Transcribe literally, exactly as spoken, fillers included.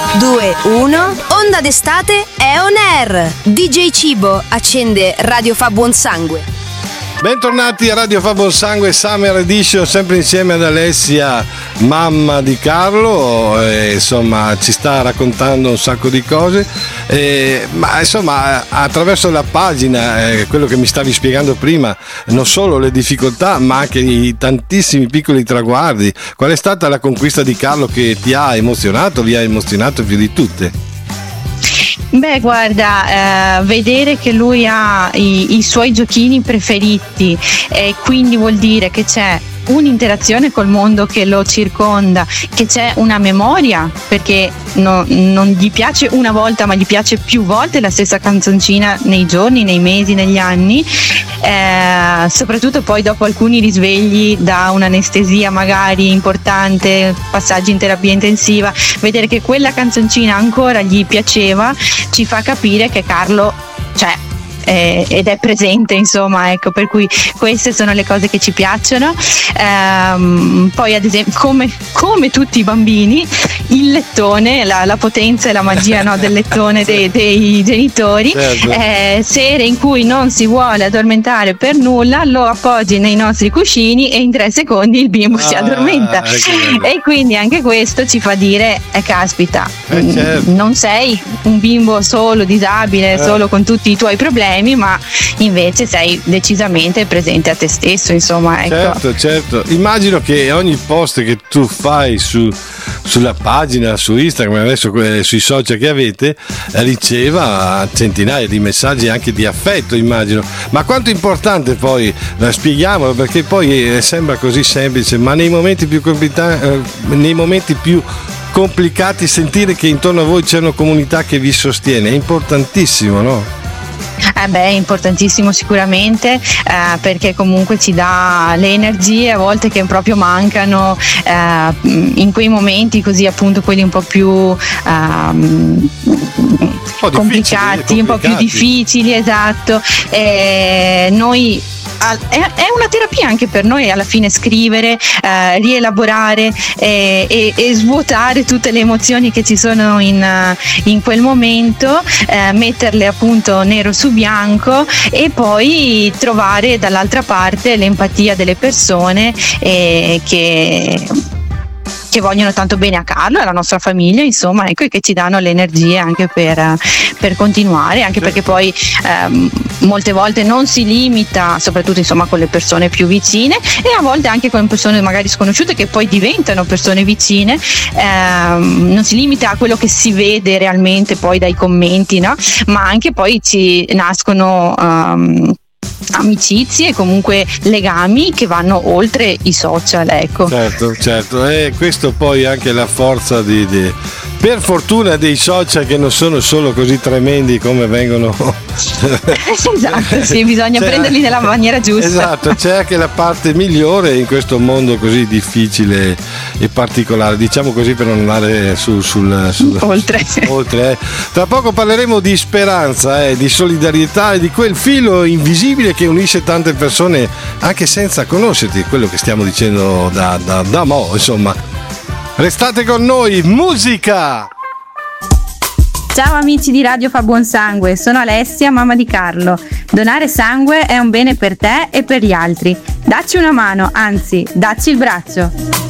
due, uno, Onda d'estate è on air. D J Cibo accende Radio Fa Buon Sangue. Bentornati a Radio Fa Buon Sangue Summer Edition, sempre insieme ad Alessia, mamma di Carlo, e, insomma ci sta raccontando un sacco di cose, e, ma insomma attraverso la pagina, eh, quello che mi stavi spiegando prima, non solo le difficoltà ma anche i tantissimi piccoli traguardi. Qual è stata la conquista di Carlo che ti ha emozionato, vi ha emozionato più di tutte? Beh, guarda, eh, vedere che lui ha i, i suoi giochini preferiti, e quindi vuol dire che c'è un'interazione col mondo che lo circonda, che c'è una memoria, perché no, non gli piace una volta ma gli piace più volte la stessa canzoncina nei giorni, nei mesi, negli anni, eh, soprattutto poi dopo alcuni risvegli da un'anestesia magari importante, passaggi in terapia intensiva, vedere che quella canzoncina ancora gli piaceva ci fa capire che Carlo, cioè, Eh, ed è presente, insomma, ecco, per cui queste sono le cose che ci piacciono. Ehm, poi ad esempio, come, come tutti i bambini, il lettone, la, la potenza e la magia, no, del lettone dei, dei genitori, certo. eh, sere in cui non si vuole addormentare per nulla, lo appoggi nei nostri cuscini e in tre secondi il bimbo ah, si addormenta, e quindi anche questo ci fa dire eh, caspita, eh, certo. non sei un bimbo solo disabile, eh. solo con tutti i tuoi problemi, ma invece sei decisamente presente a te stesso, insomma, ecco. Certo, certo. Immagino che ogni post che tu fai su, sulla pagina, su Instagram, adesso eh, sui social che avete, eh, riceva centinaia di messaggi anche di affetto, immagino. Ma quanto è importante poi, eh, spieghiamolo, perché poi eh, sembra così semplice, ma nei momenti più complicati, eh, nei momenti più complicati sentire che intorno a voi c'è una comunità che vi sostiene, è importantissimo, no? Eh beh, è importantissimo sicuramente, eh, perché comunque ci dà le energie a volte che proprio mancano eh, in quei momenti così, appunto quelli un po' più eh, un po' complicati, un po' più difficili, esatto. E noi è una terapia anche per noi alla fine scrivere, eh, rielaborare e, e, e svuotare tutte le emozioni che ci sono in, in quel momento, eh, metterle appunto nero su bianco e poi trovare dall'altra parte l'empatia delle persone eh, che che vogliono tanto bene a Carlo e alla nostra famiglia, insomma, ecco, e che ci danno le energie anche per, per continuare, anche perché poi ehm, molte volte non si limita, soprattutto insomma con le persone più vicine, e a volte anche con persone magari sconosciute che poi diventano persone vicine, ehm, non si limita a quello che si vede realmente poi dai commenti, no? Ma anche poi ci nascono um, amicizie e comunque legami che vanno oltre i social, ecco. Certo, certo, e questo poi anche la forza di, di per fortuna dei social, che non sono solo così tremendi come vengono. Esatto, sì, bisogna c'è, prenderli nella maniera giusta. Esatto, c'è anche la parte migliore in questo mondo così difficile e particolare, diciamo così, per non andare su, sul, sul oltre, oltre eh. Tra poco parleremo di speranza, eh, di solidarietà e di quel filo invisibile che unisce tante persone anche senza conoscerti, quello che stiamo dicendo da, da, da mo', insomma. Restate con noi, musica! Ciao amici di Radio Fa Buon Sangue, sono Alessia, mamma di Carlo. Donare sangue è un bene per te e per gli altri. Dacci una mano, anzi, dacci il braccio.